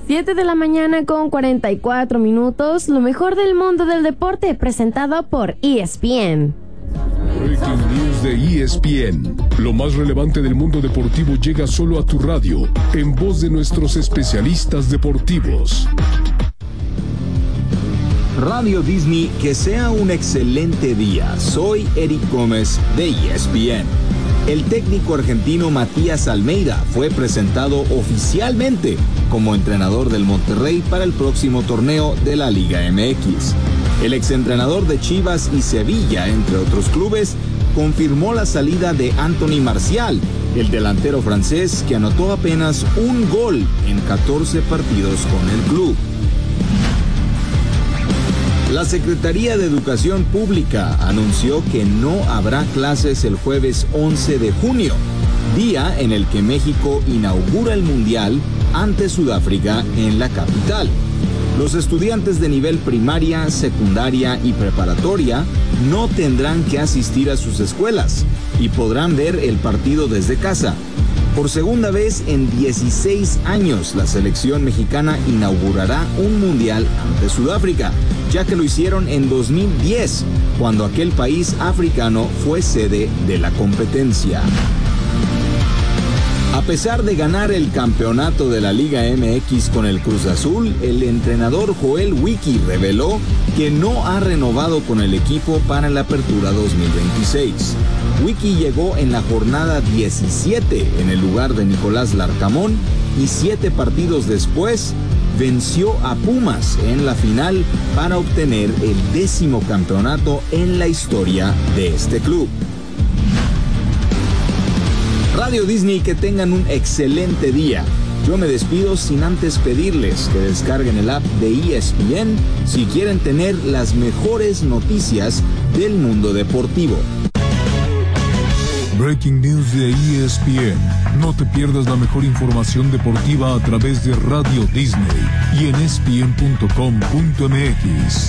7 de la mañana con 44 minutos, lo mejor del mundo del deporte, presentado por ESPN. Breaking News de ESPN. Lo más relevante del mundo deportivo llega solo a tu radio, en voz de nuestros especialistas deportivos. Radio Disney, que sea un excelente día. Soy Eric Gómez de ESPN. El técnico argentino Matías Almeida fue presentado oficialmente como entrenador del Monterrey para el próximo torneo de la Liga MX. El exentrenador de Chivas y Sevilla, entre otros clubes, confirmó la salida de Anthony Martial, el delantero francés que anotó apenas un gol en 14 partidos con el club. La Secretaría de Educación Pública anunció que no habrá clases el jueves 11 de junio, día en el que México inaugura el Mundial ante Sudáfrica en la capital. Los estudiantes de nivel primaria, secundaria y preparatoria no tendrán que asistir a sus escuelas y podrán ver el partido desde casa. Por segunda vez en 16 años, la selección mexicana inaugurará un mundial ante Sudáfrica, ya que lo hicieron en 2010, cuando aquel país africano fue sede de la competencia. A pesar de ganar el campeonato de la Liga MX con el Cruz Azul, el entrenador Joel Wiki reveló que no ha renovado con el equipo para la Apertura 2026. Wiki llegó en la jornada 17 en el lugar de Nicolás Larcamón y 7 partidos después venció a Pumas en la final para obtener el 10º campeonato en la historia de este club. Radio Disney, que tengan un excelente día. Yo me despido sin antes pedirles que descarguen el app de ESPN si quieren tener las mejores noticias del mundo deportivo. Breaking News de ESPN. No te pierdas la mejor información deportiva a través de Radio Disney y en ESPN.com.mx.